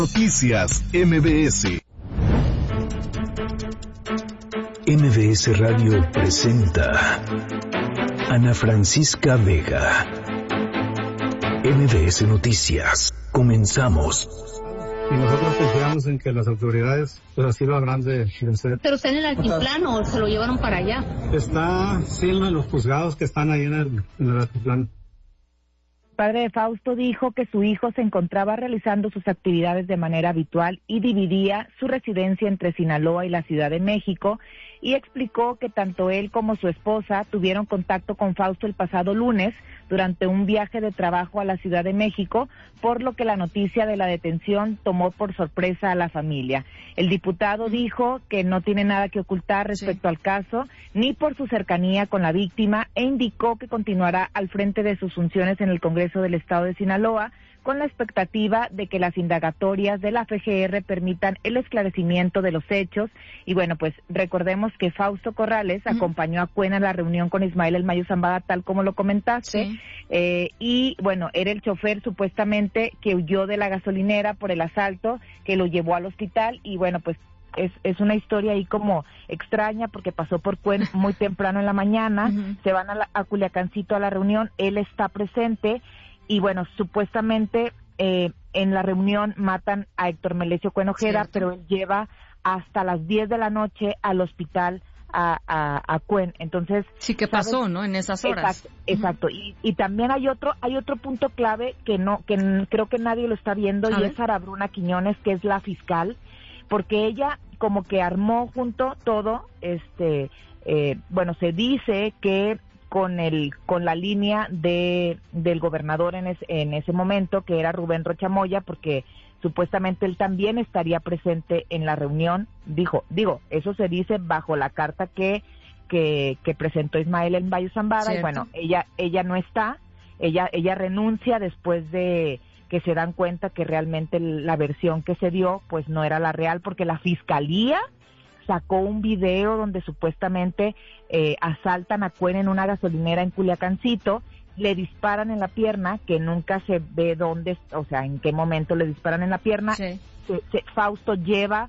Noticias MBS. MBS Radio presenta Ana Francisca Vega. MBS Noticias. Comenzamos. Y nosotros confiamos en que las autoridades pues así lo habrán de hacer. ¿Pero está en el altiplano o se lo llevaron para allá? Está, sí, en los juzgados que están ahí en el altiplano. El padre de Fausto dijo que su hijo se encontraba realizando sus actividades de manera habitual y dividía su residencia entre Sinaloa y la Ciudad de México, y explicó que tanto él como su esposa tuvieron contacto con Fausto el pasado lunes durante un viaje de trabajo a la Ciudad de México, por lo que la noticia de la detención tomó por sorpresa a la familia. El diputado dijo que no tiene nada que ocultar respecto al caso, ni por su cercanía con la víctima, e indicó que continuará al frente de sus funciones en el Congreso del Estado de Sinaloa, con la expectativa de que las indagatorias de la FGR permitan el esclarecimiento de los hechos. Y bueno, pues recordemos que Fausto Corrales acompañó a Cuen a la reunión con Ismael El Mayo Zambada, tal como lo comentaste, y bueno, era el chofer supuestamente que huyó de la gasolinera por el asalto, que lo llevó al hospital, y bueno, pues es una historia ahí como extraña, porque pasó por Cuen muy temprano en la mañana, se van a Culiacancito a la reunión, él está presente. Y bueno, supuestamente en la reunión matan a Héctor Melesio Cuen Ojeda, pero él lleva hasta las 10 de la noche al hospital a Cuen. Entonces, sí, ¿qué pasó, no? En esas horas. Exacto. Y también hay otro punto clave que creo que nadie lo está viendo, y es Sara Bruna Quiñones, que es la fiscal, porque ella como que armó junto todo, bueno, se dice que con la línea del gobernador en ese momento, que era Rubén Rocha Moya, porque supuestamente él también estaría presente en la reunión. Digo, eso se dice bajo la carta que presentó Ismael El Mayo Zambada. ¿Cierto? Y bueno, ella no está, ella renuncia después de que se dan cuenta que realmente la versión que se dio pues no era la real, porque la fiscalía sacó un video donde supuestamente asaltan a Cuen en una gasolinera en Culiacancito, le disparan en la pierna, que nunca se ve dónde, o sea, en qué momento le disparan en la pierna. Fausto lleva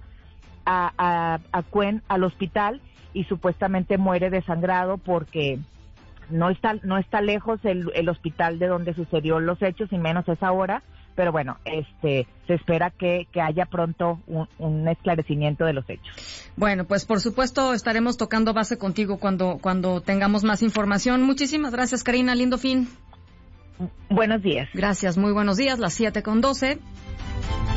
a Cuen al hospital y supuestamente muere desangrado, porque no está lejos el hospital de donde sucedió los hechos, y menos a esa hora. Pero bueno, se espera que haya pronto un esclarecimiento de los hechos. Bueno, pues por supuesto estaremos tocando base contigo cuando tengamos más información. Muchísimas gracias, Karina. Lindo fin. Buenos días. Gracias, muy buenos días. Las 7:12.